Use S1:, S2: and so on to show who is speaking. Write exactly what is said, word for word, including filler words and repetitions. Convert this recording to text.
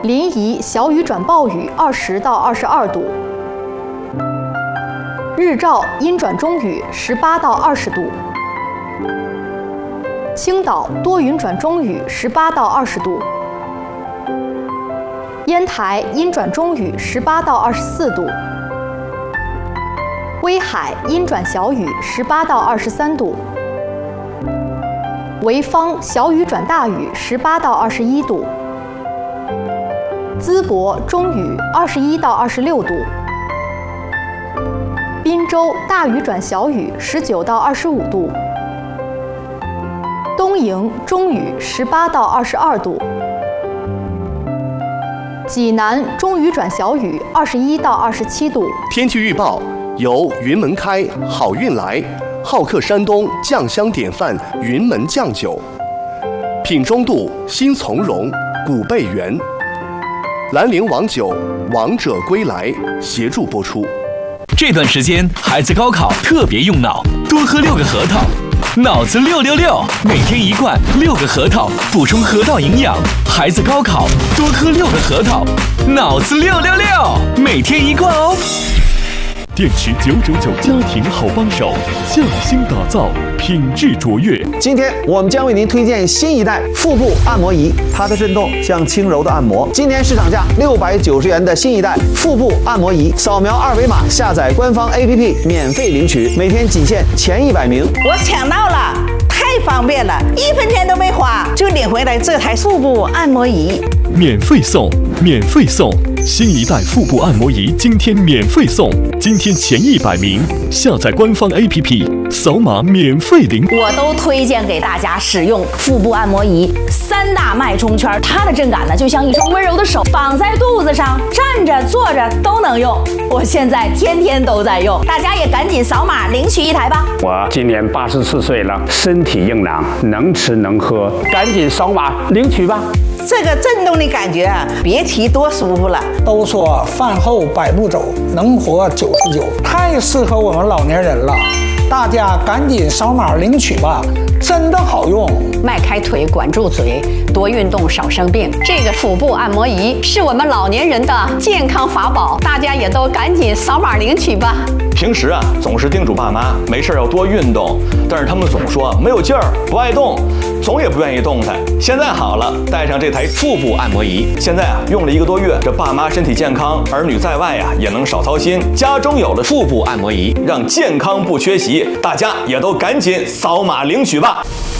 S1: 临沂小雨转暴雨二十到二十二度，日照阴转中雨十八到二十度，青岛多云转中雨十八到二十度，烟台阴转中雨十八到二十四度，威海阴转小雨十八到二十三度，潍坊小雨转大雨十八到二十一度，淄博中雨二十一到二十六度，滨州大雨转小雨十九到二十五度，东营中雨十八到二十二度，济南中雨转小雨二十一到二十七度。
S2: 天气预报由云门开好运来好客山东酱香典范云门酱酒，品中度新从容古贝园，兰陵王酒王者归来协助播出。
S3: 这段时间孩子高考特别用脑，多喝六个核桃，脑子六六六，每天一罐六个核桃，补充核桃营养。孩子高考多喝六个核桃，脑子六六六，每天一罐哦。
S4: 电池九九九家庭好帮手，匠心打造，品质卓越。
S5: 今天我们将为您推荐新一代腹部按摩仪，它的震动像轻柔的按摩。今年市场价六百九十元的新一代腹部按摩仪，扫描二维码下载官方 A P P 免费领取，每天仅限前一百名。
S6: 我抢到了，太方便了，一分钱都没花就领回来这台腹部按摩仪，
S4: 免费送，免费送。新一代腹部按摩仪今天免费送，今天前一百名下载官方 A P P， 扫码免费领。
S7: 我都推荐给大家使用腹部按摩仪，三大脉冲圈，它的震感呢就像一双温柔的手，绑在肚子上，站着坐着都能用。我现在天天都在用，大家也赶紧扫码领取一台吧。
S8: 我今年八十四岁了，身体硬朗，能吃能喝，赶紧扫码领取吧。
S6: 这个震动的感觉啊，别提多舒服了。
S9: 都说饭后百步走，能活九十九，太适合我们老年人了。大家赶紧扫码领取吧，真的好用。
S10: 迈开腿，管住嘴，多运动，少生病。这个腹部按摩仪是我们老年人的健康法宝，大家也都赶紧扫码领取吧。
S11: 平时啊，总是叮嘱爸妈没事要多运动，但是他们总说没有劲儿，不爱动，总也不愿意动弹。现在好了，带上这台腹部按摩仪，现在啊用了一个多月，这爸妈身体健康，儿女在外呀也能少操心。家中有了腹部按摩仪，让健康不缺席，大家也都赶紧扫码领取吧。